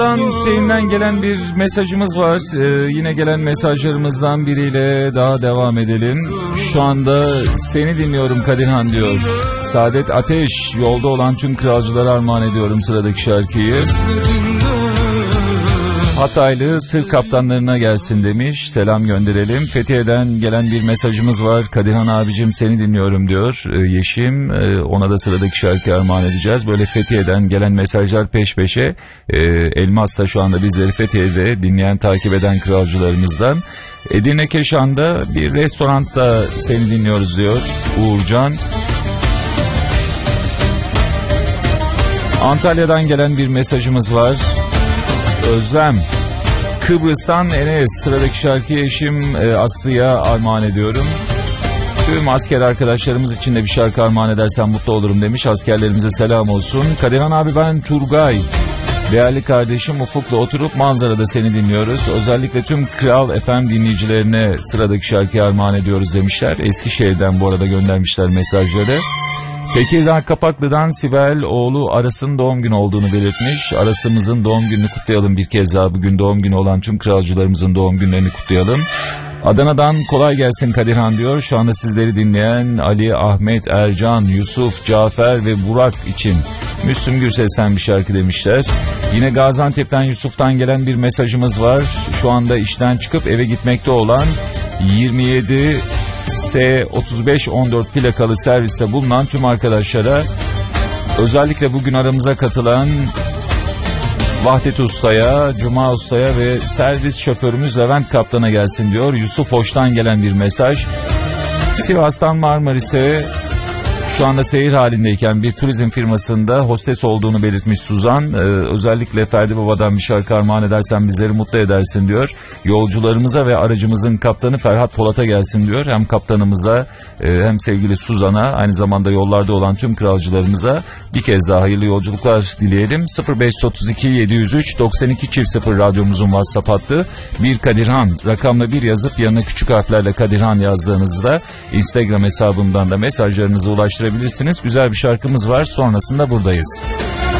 Hüseyin'den gelen bir mesajımız var. Yine gelen mesajlarımızdan biriyle daha devam edelim. Şu anda seni dinliyorum Kadirhan diyor. Saadet Ateş, yolda olan tüm kralcılara armağan ediyorum sıradaki şarkıyı. Hataylı tır kaptanlarına gelsin demiş. Selam gönderelim. Fethiye'den gelen bir mesajımız var. Kadirhan abicim seni dinliyorum diyor. Yeşim, ona da sıradaki şarkı armağan edeceğiz. Böyle Fethiye'den gelen mesajlar peş peşe. Elmas da şu anda bizleri Fethiye'de dinleyen, takip eden kralcılarımızdan. Edirne Keşan'da bir restoranda seni dinliyoruz diyor Uğurcan. Antalya'dan gelen bir mesajımız var. Özlem, Kıbrıs'tan Enes, sıradaki şarkıyı eşim Aslı'ya armağan ediyorum. Tüm asker arkadaşlarımız için de bir şarkı armağan edersen mutlu olurum demiş. Askerlerimize selam olsun. Kadirhan abi ben Turgay. Değerli kardeşim Ufuk'la oturup manzarada seni dinliyoruz. Özellikle tüm Kral FM dinleyicilerine sıradaki şarkıyı armağan ediyoruz demişler. Eskişehir'den bu arada göndermişler mesajları. Tekirdağ Kapaklı'dan Sibel oğlu Aras'ın doğum günü olduğunu belirtmiş. Aras'ımızın doğum gününü kutlayalım bir kez daha. Bugün doğum günü olan tüm kralcılarımızın doğum günlerini kutlayalım. Adana'dan kolay gelsin Kadirhan diyor. Şu anda sizleri dinleyen Ali, Ahmet, Ercan, Yusuf, Cafer ve Burak için Müslüm Gürses'ten bir şarkı demişler. Yine Gaziantep'ten Yusuf'tan gelen bir mesajımız var. Şu anda işten çıkıp eve gitmekte olan 27 S3514 plakalı serviste bulunan tüm arkadaşlara, özellikle bugün aramıza katılan Vahdet Usta'ya, Cuma Usta'ya ve servis şoförümüz Levent Kaptan'a gelsin diyor. Yusuf Hoş'tan gelen bir mesaj. Sivas'tan Marmaris'e şu anda seyir halindeyken bir turizm firmasında hostes olduğunu belirtmiş Suzan. Özellikle Ferdi Baba'dan bir şarkı armağan edersen bizleri mutlu edersin diyor. Yolcularımıza ve aracımızın kaptanı Ferhat Polat'a gelsin diyor. Hem kaptanımıza hem sevgili Suzan'a, aynı zamanda yollarda olan tüm kralcılarımıza bir kez daha hayırlı yolculuklar dileyelim. 0532 703 92 0 radyomuzun WhatsApp hattı. Bir Kadirhan rakamla bir yazıp yanına küçük harflerle Kadirhan yazdığınızda Instagram hesabımdan da mesajlarınızı ulaştırabilirsiniz. Güzel bir şarkımız var, sonrasında buradayız.